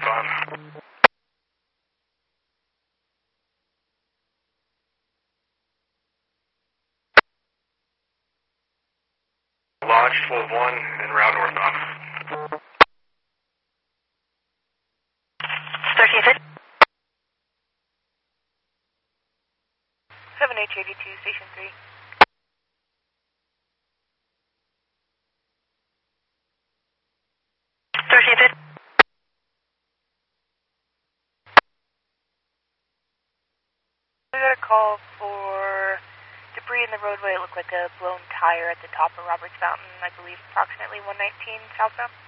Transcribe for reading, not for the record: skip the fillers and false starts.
Fountain. Lodge 12-1 en route northbound. 1350. 7H82, Station 3. 1350. We got a call for debris in the roadway. It looked like a blown tire at the top of Roberts Fountain, I believe approximately 119 southbound.